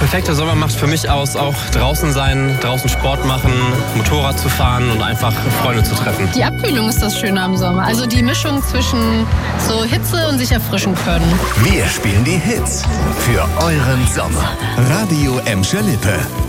Perfekter Sommer macht für mich aus, auch draußen sein, draußen Sport machen, Motorrad zu fahren und einfach Freunde zu treffen. Die Abkühlung ist das Schöne am Sommer. Also die Mischung zwischen so Hitze und sich erfrischen können. Wir spielen die Hits für euren Sommer. Radio Emscher Lippe.